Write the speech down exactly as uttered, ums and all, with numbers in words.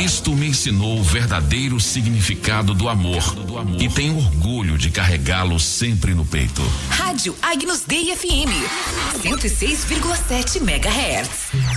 Cristo me ensinou o verdadeiro significado do amor e tenho orgulho de carregá-lo sempre no peito. Rádio Agnus Dei F M, cento e seis vírgula sete megahertz.